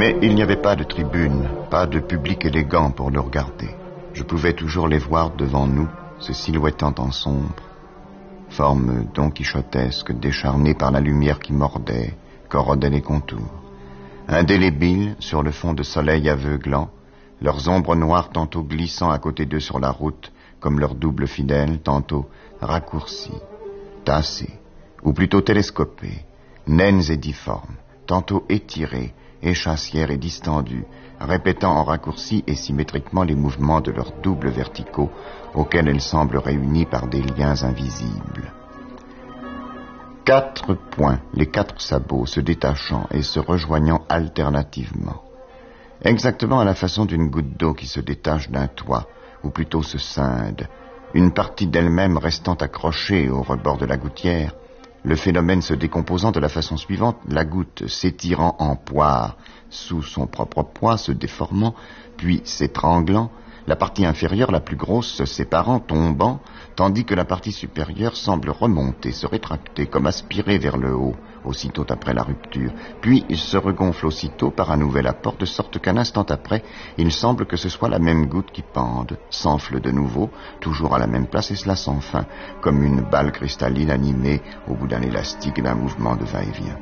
Mais il n'y avait pas de tribune, pas de public élégant pour nous regarder. Je pouvais toujours les voir devant nous, se silhouettant en sombre. Formes donquichotesques, décharnées par la lumière qui mordait, corrodait les contours. Indélébiles sur le fond de soleil aveuglant, leurs ombres noires tantôt glissant à côté d'eux sur la route, comme leurs doubles fidèles, tantôt raccourcis, tassés, ou plutôt télescopés, naines et difformes, tantôt étirés, échassières et distendues, répétant en raccourci et symétriquement les mouvements de leurs doubles verticaux, auxquels elles semblent réunies par des liens invisibles. 4 points, les 4 sabots se détachant et se rejoignant alternativement. Exactement à la façon d'une goutte d'eau qui se détache d'un toit, ou plutôt se scinde, une partie d'elle-même restant accrochée au rebord de la gouttière, le phénomène se décomposant de la façon suivante, la goutte s'étirant en poire sous son propre poids, se déformant, puis s'étranglant, la partie inférieure, la plus grosse, se séparant, tombant, tandis que la partie supérieure semble remonter, se rétracter, comme aspirée vers le haut, aussitôt après la rupture, puis il se regonfle aussitôt par un nouvel apport, de sorte qu'un instant après, il semble que ce soit la même goutte qui pende, s'enfle de nouveau, toujours à la même place, et cela sans fin, comme une balle cristalline animée au bout d'un élastique et d'un mouvement de va-et-vient.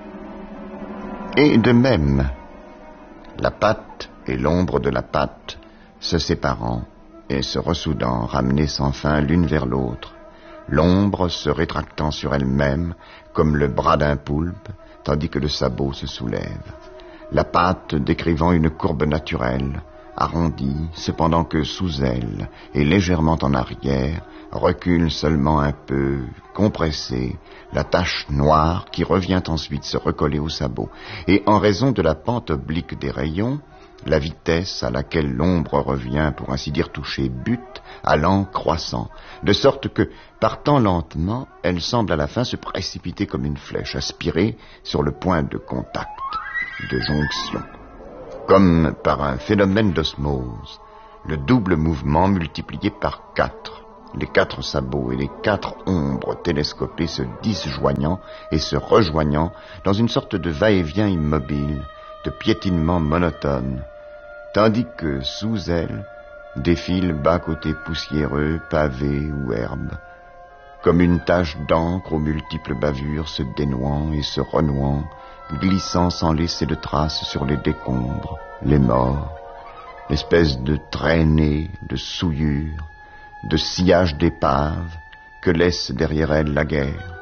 Et de même, la patte et l'ombre de la patte, se séparant et se ressoudant, ramenées sans fin l'une vers l'autre, l'ombre se rétractant sur elle-même comme le bras d'un poulpe, tandis que le sabot se soulève, la patte décrivant une courbe naturelle, arrondie, cependant que sous elle et légèrement en arrière, recule seulement un peu, compressée, la tache noire qui revient ensuite se recoller au sabot, et en raison de la pente oblique des rayons, la vitesse à laquelle l'ombre revient, pour ainsi dire, toucher but, allant croissant, de sorte que, partant lentement, elle semble à la fin se précipiter comme une flèche, aspirée sur le point de contact, de jonction. Comme par un phénomène d'osmose, le double mouvement multiplié par 4, les 4 sabots et les 4 ombres télescopées se disjoignant et se rejoignant dans une sorte de va-et-vient immobile, de piétinement monotone, tandis que sous elle défilent bas-côtés poussiéreux, pavés ou herbes, comme une tache d'encre aux multiples bavures se dénouant et se renouant, glissant sans laisser de traces sur les décombres, les morts, l'espèce de traînée, de souillure, de sillage d'épave que laisse derrière elle la guerre.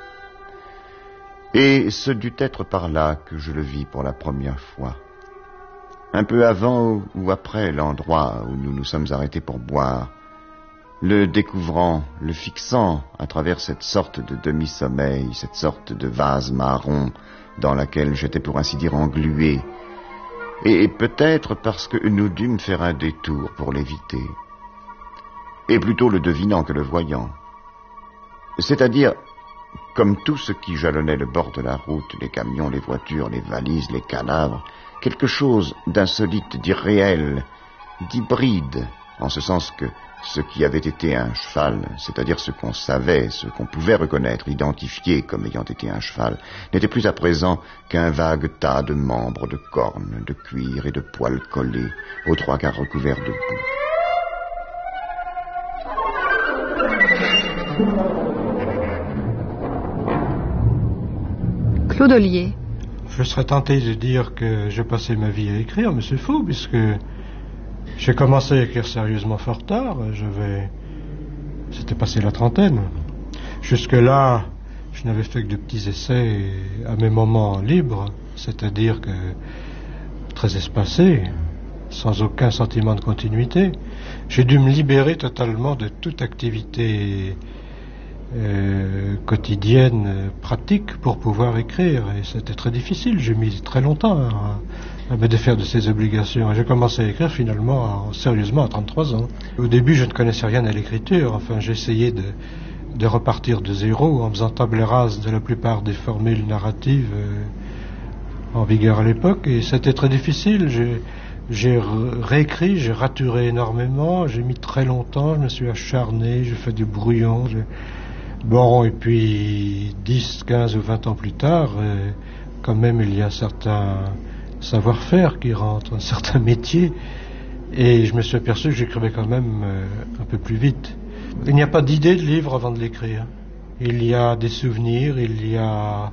Et ce dut être par là que je le vis pour la première fois. Un peu avant ou après l'endroit où nous nous sommes arrêtés pour boire, le découvrant, le fixant à travers cette sorte de demi-sommeil, cette sorte de vase marron dans laquelle j'étais pour ainsi dire englué, et peut-être parce que nous dûmes faire un détour pour l'éviter, et plutôt le devinant que le voyant, c'est-à-dire comme tout ce qui jalonnait le bord de la route, les camions, les voitures, les valises, les cadavres, quelque chose d'insolite, d'irréel, d'hybride, en ce sens que ce qui avait été un cheval, c'est-à-dire ce qu'on savait, ce qu'on pouvait reconnaître, identifier comme ayant été un cheval, n'était plus à présent qu'un vague tas de membres, de cornes, de cuir et de poils collés, aux 3/4 recouverts de boue. Claude Ollier. Je serais tenté de dire que j'ai passé ma vie à écrire, mais c'est faux, puisque j'ai commencé à écrire sérieusement fort tard. C'était passé la trentaine. Jusque-là, je n'avais fait que de petits essais à mes moments libres, c'est-à-dire que très espacés, sans aucun sentiment de continuité. J'ai dû me libérer totalement de toute activité quotidienne, pratique, pour pouvoir écrire, et c'était très difficile. J'ai mis très longtemps à me défaire de ces obligations. J'ai commencé à écrire finalement sérieusement à 33 ans. Au début, je ne connaissais rien à l'écriture. Enfin, j'essayais de repartir de zéro en faisant table rase de la plupart des formules narratives en vigueur à l'époque, et c'était très difficile. J'ai réécrit, j'ai raturé énormément, j'ai mis très longtemps, je me suis acharné, j'ai fait du brouillon. Bon, et puis 10, 15 ou 20 ans plus tard, quand même il y a un certain savoir-faire qui rentre, un certain métier. Et je me suis aperçu que j'écrivais quand même un peu plus vite. Il n'y a pas d'idée de livre avant de l'écrire. Il y a des souvenirs, il y a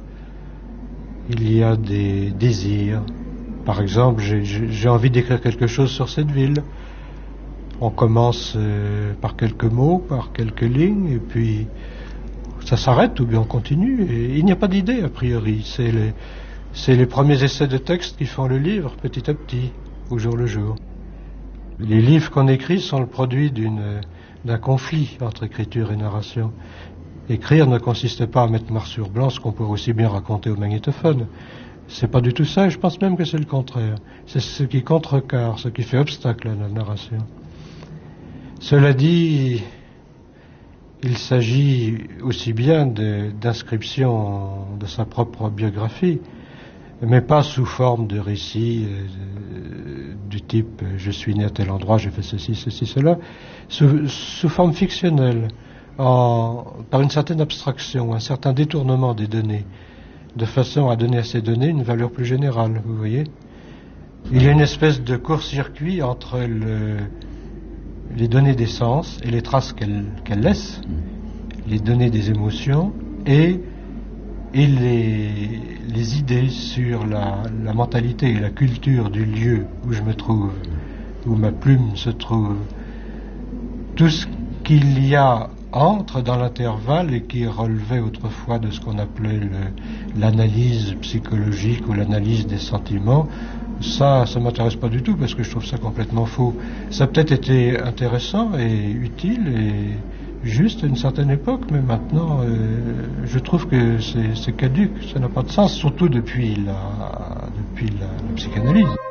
des désirs. Par exemple, j'ai envie d'écrire quelque chose sur cette ville. On commence par quelques mots, par quelques lignes, et puis ça s'arrête ou bien on continue. Et il n'y a pas d'idée a priori. C'est les premiers essais de texte qui font le livre, petit à petit, au jour le jour. Les livres qu'on écrit sont le produit d'un conflit entre écriture et narration. Écrire ne consiste pas à mettre noir sur blanc ce qu'on pourrait aussi bien raconter au magnétophone. C'est pas du tout ça, et je pense même que c'est le contraire. C'est ce qui contrecarre, ce qui fait obstacle à la narration. Cela dit, il s'agit aussi bien d'inscription de sa propre biographie, mais pas sous forme de récit du type « je suis né à tel endroit, j'ai fait ceci, ceci, cela », sous forme fictionnelle, par une certaine abstraction, un certain détournement des données, de façon à donner à ces données une valeur plus générale, vous voyez. Il y a une espèce de court-circuit entre les données des sens et les traces qu'elles laissent, les données des émotions et les idées sur la mentalité et la culture du lieu où je me trouve, où ma plume se trouve. Tout ce qu'il y a entre dans l'intervalle et qui relevait autrefois de ce qu'on appelait l'analyse psychologique ou l'analyse des sentiments, ça m'intéresse pas du tout parce que je trouve ça complètement faux. Ça a peut-être été intéressant et utile et juste à une certaine époque, mais maintenant je trouve que c'est caduc, ça n'a pas de sens, surtout depuis la psychanalyse.